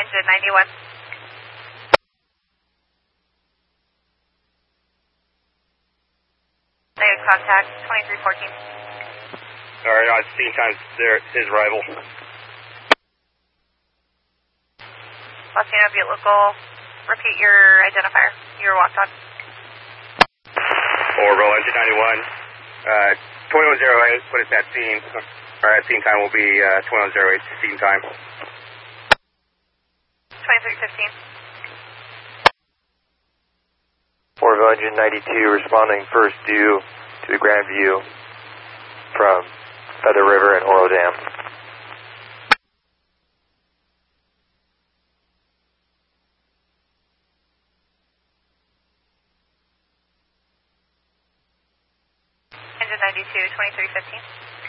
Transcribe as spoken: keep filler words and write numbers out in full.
engine ninety-one. Negative contact, twenty-three fourteen. Alright, I've seen times there, his arrival. Latino Butte Local, repeat your identifier. You were walked on. Orville, engine ninety-one. Uh, twenty-one oh eight, put us at scene. Our at scene time will be uh, twenty-one oh eight scene time. twenty-three fifteen. Orville, engine ninety-two, responding first due to the Grand View from Feather River and Oro Dam. Engine ninety-two, twenty-three fifteen.